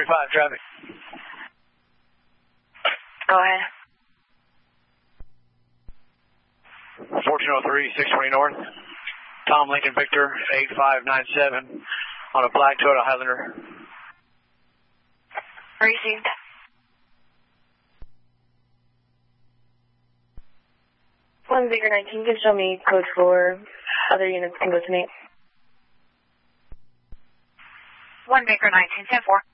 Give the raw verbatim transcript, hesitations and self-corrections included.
five traffic. Go ahead. fourteen oh three, six twenty North. Tom Lincoln Victor, eight five nine seven on a black Toyota Highlander. Received. One Baker nineteen, can show me code four. Other units can go to me. One Baker nineteen, ten four.